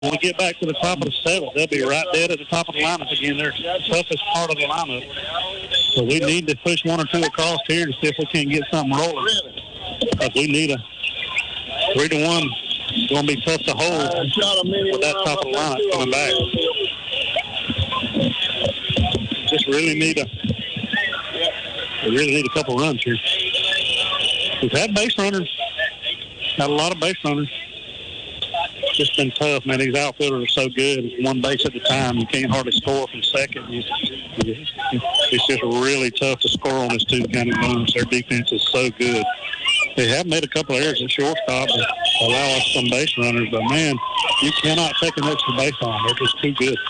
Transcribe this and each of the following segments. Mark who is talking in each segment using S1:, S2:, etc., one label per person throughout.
S1: When we get back to the top of the seventh, they'll be right dead at the top of the lineup again. They're the toughest part of the lineup. So we need to push one or two across here to see if we can't get something rolling. Because we need a 3-1. It's going to be tough to hold with that top of the lineup coming back. Just really need a couple runs here. We've had base runners. Had a lot of base runners. It's just been tough, man. These outfielders are so good. It's one base at a time. You can't hardly score from second. It's just really tough to score on this two county Boones. Their defense is so good. They have made a couple of errors at shortstop that allow us some base runners, but, man, you cannot take an extra base on. They're just too good.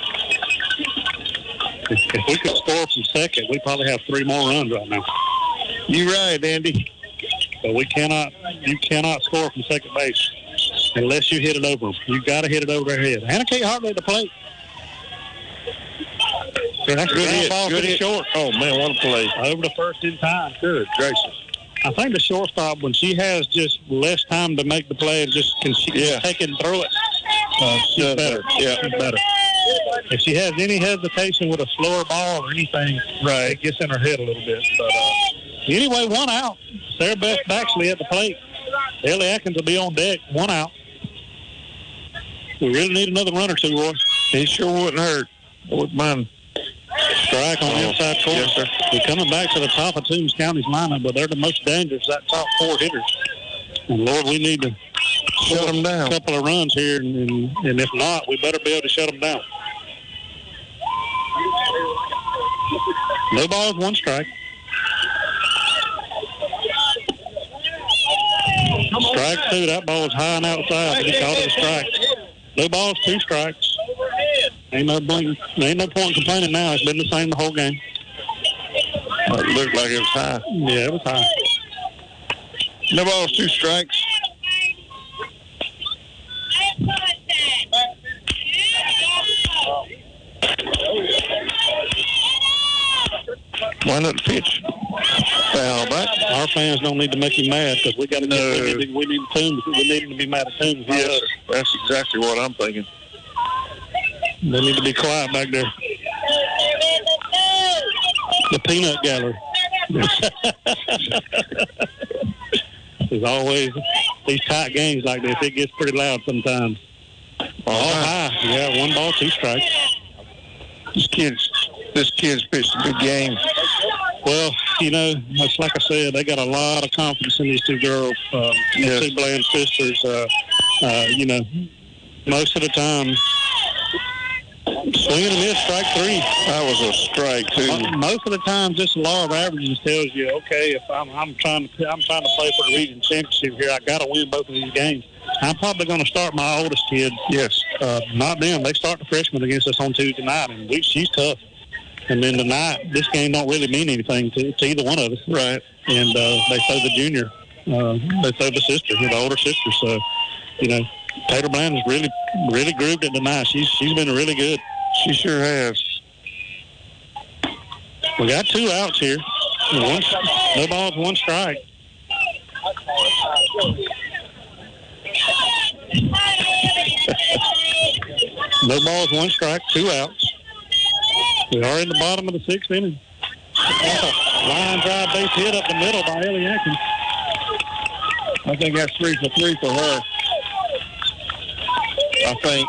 S1: If we could score from second, we probably have 3 more runs right now.
S2: You're right, Andy.
S1: But you cannot score from second base unless you hit it over them. You got to hit it over their head. Hannah Kate Hartley at the plate. That's
S2: good hit.
S1: Ball
S2: good hit. Short. Oh, man, what a play.
S1: Over the first in time.
S2: Good gracious.
S1: I think the shortstop, when she has just less time to make the play, just can take it and throw it. She's better.
S2: Yeah,
S1: she's better. If she has any hesitation with a slower ball or anything, right, it gets in her head a little bit. But anyway, 1 out. Sarah Beth Baxley at the plate. Ellie Atkins will be on deck. 1 out. We really need another run or two, Roy.
S2: He sure wouldn't hurt. I wouldn't mind.
S1: Strike on the inside corner.
S2: Yes, sir.
S1: We're coming back to the top of Toombs County's lineup, but they're the most dangerous, that top 4 hitters. And, Lord, we need to
S2: shut them down.
S1: A couple of runs here, and if not, we better be able to shut them down. No balls, 1 strike. Strike 2. That ball was high and outside, but he called it a strike. No balls, 2 strikes. Ain't no point complaining now. It's been the same the whole game.
S2: It looked like it was high.
S1: Yeah, it was high.
S2: No balls, 2 strikes. Wind up the pitch. Foul back.
S1: Our fans don't need to make him mad because we got to get. We need Toombs. We need him to be mad at Toombs.
S2: Yes, that's exactly what I'm thinking.
S1: They need to be quiet back there. The peanut gallery. There's always these tight games like this. It gets pretty loud sometimes. All high. Yeah, 1 ball, 2 strikes.
S2: This kid's pitched a good game.
S1: Well, it's like I said, they got a lot of confidence in these 2 girls.
S2: Yes.
S1: 2 Bland sisters. Most of the time, swing and a miss, strike 3.
S2: That was a strike, too.
S1: Most of the time, just the law of averages tells you, okay, if I'm trying to play for the region championship here, I got to win both of these games. I'm probably going to start my oldest kid.
S2: Yes.
S1: Not them. They start the freshman against us on Tuesday night, and she's tough. And then tonight, this game don't really mean anything to either one of us.
S2: Right.
S1: And they throw the junior. They throw the sister, the older sister. So, Taylor Bland has really, really grooved it tonight. She's been really good.
S2: She sure has.
S1: We got 2 outs here. No balls, 1 strike. No balls, 1 strike, 2 outs. We are in the bottom of the 6th inning. Line drive base hit up the middle by Ellie Atkins.
S2: I think that's 3 for 3 for her. I think.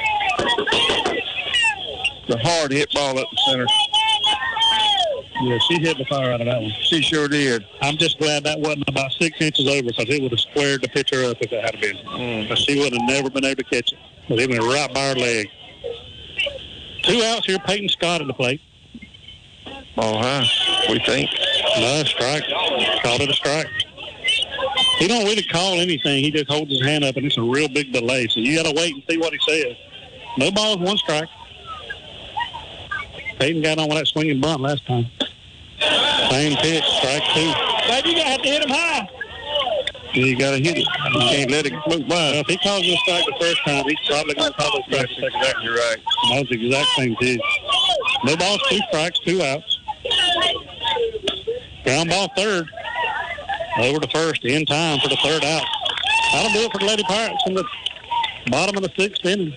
S2: The hard hit ball up the center.
S1: Yeah, she hit the fire out of that one.
S2: She sure did.
S1: I'm just glad that wasn't about 6 inches over because it would have squared the pitcher up if it had been. But she would have never been able to catch it. But it went right by her leg. 2 outs here. Peyton Scott at the plate.
S2: Ball high, we think.
S1: No, strike. Called it a strike. He don't really call anything. He just holds his hand up, and it's a real big delay. So you got to wait and see what he says. No balls, 1 strike. Peyton got on with that swinging bunt last time. Same pitch, strike 2.
S3: But you got to have to hit him high.
S1: You got to hit it. You can't let it float by. Well, if he calls it a strike the first time, he's probably going to call it a strike the second time.
S2: Exactly right.
S1: That was the exact same pitch. No balls, 2 strikes, 2 outs. Ground ball 3rd. Over to 1st, in time for the 3rd out. That'll do it for the Lady Pirates in the Bottom of the sixth inning.